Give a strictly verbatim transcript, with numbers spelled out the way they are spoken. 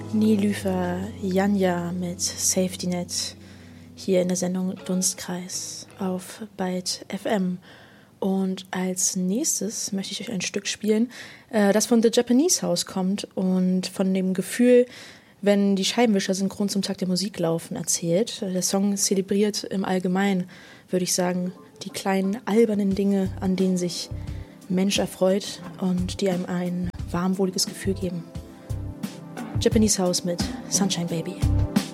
Nilüfer Janja mit Safety Net hier in der Sendung Dunstkreis auf Byte F M. Und als nächstes möchte ich euch ein Stück spielen, äh, das von The Japanese House kommt und von dem Gefühl, wenn die Scheibenwischer synchron zum Tag der Musik laufen, erzählt. Der Song zelebriert im Allgemeinen, würde ich sagen, die kleinen albernen Dinge, an denen sich ein Mensch erfreut und die einem ein warmwohliges Gefühl geben. Japanese House mit Sunshine Baby.